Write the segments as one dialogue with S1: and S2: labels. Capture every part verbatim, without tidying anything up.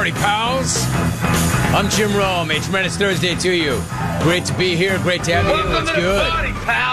S1: party, pals. I'm Jim Rome. A tremendous Thursday to you. Great to be here. Great to have you.
S2: Welcome
S1: That's
S2: to the
S1: good.
S2: party, pal.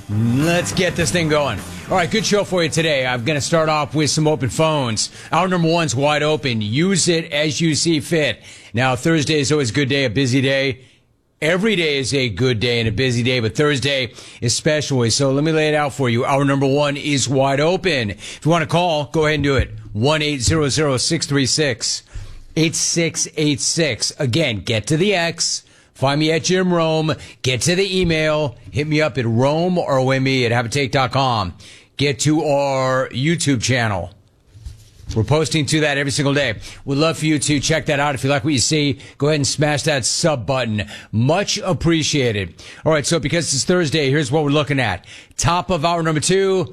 S1: Let's get this thing going. All right, good show for you today. I'm going to start off with some open phones. Hour number one's wide open. Use it as you see fit. Now, Thursday is always a good day, a busy day. Every day is a good day and a busy day, but Thursday especially. So let me lay it out for you. Hour number one is wide open. If you want to call, go ahead and do it. one eight hundred, six three six, eight six eight six. Again, get to the X. Find me at Jim Rome. Get to the email. Hit me up at Rome or Wimmy at Habitate dot com. Get to our YouTube channel. We're posting to that every single day. We'd love for you to check that out. If you like what you see, go ahead and smash that sub button. Much appreciated. All right, so because it's Thursday, here's what we're looking at. Top of hour number two,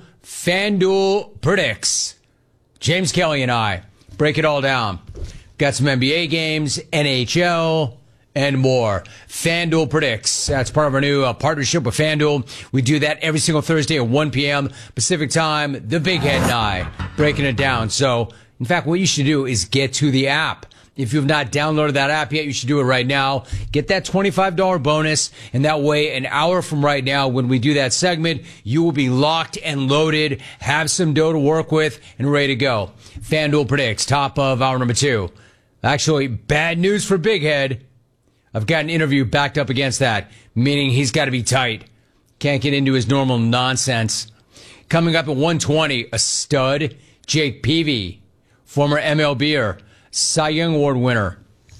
S1: FanDuel predicts. James Kelly and I break it all down. Got some N B A games, N H L, and more. FanDuel predicts. That's part of our new uh, partnership with FanDuel. We do that every single Thursday at one p.m. Pacific time. The Big Head and I breaking it down. So, in fact, what you should do is get to the app. If you have not downloaded that app yet, you should do it right now. Get that twenty-five dollars bonus, and that way, an hour from right now, when we do that segment, you will be locked and loaded, have some dough to work with, and ready to go. FanDuel predicts. Top of hour number two. Actually, bad news for Big Head. I've got an interview backed up against that, meaning he's got to be tight. Can't get into his normal nonsense. Coming up at one twenty, a stud, Jake Peavy, former M L B'er, Cy Young Award winner.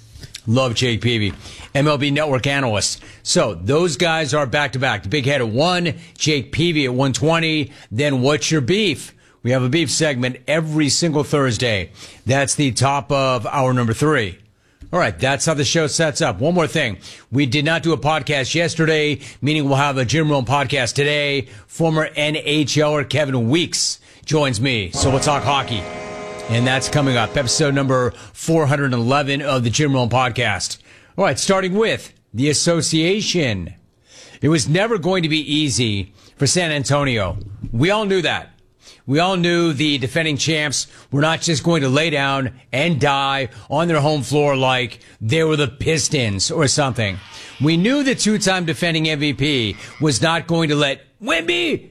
S1: Love Jake Peavy, M L B Network analyst. So those guys are back-to-back. The Big Head at one, Jake Peavy at one twenty. Then What's Your Beef? We have a beef segment every single Thursday. That's the top of hour number three. All right, that's how the show sets up. One more thing. We did not do a podcast yesterday, meaning we'll have a Jim Rome podcast today. Former N H L er Kevin Weeks joins me, so we'll talk hockey. And that's coming up, episode number four hundred eleven of the Jim Rome podcast. All right, starting with the association. It was never going to be easy for San Antonio. We all knew that. We all knew the defending champs were not just going to lay down and die on their home floor like they were the Pistons or something. We knew the two-time defending M V P was not going to let Wemby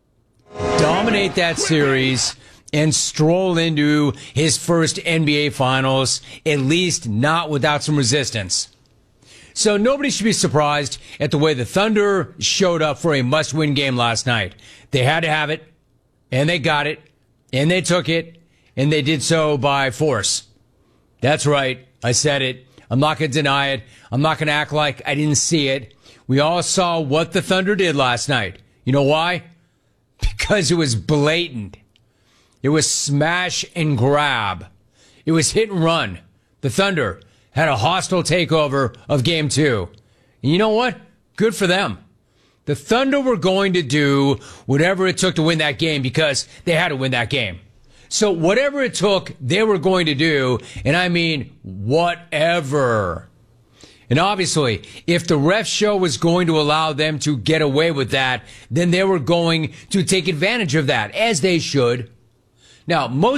S1: dominate that series and stroll into his first N B A Finals, at least not without some resistance. So nobody should be surprised at the way the Thunder showed up for a must-win game last night. They had to have it. And they got it, and they took it, and they did so by force. That's right. I said it. I'm not going to deny it. I'm not going to act like I didn't see it. We all saw what the Thunder did last night. You know why? Because it was blatant. It was smash and grab. It was hit and run. The Thunder had a hostile takeover of game two. And you know what? Good for them. The Thunder were going to do whatever it took to win that game because they had to win that game. So whatever it took, they were going to do, and I mean whatever. And obviously, if the ref show was going to allow them to get away with that, then they were going to take advantage of that, as they should. Now, most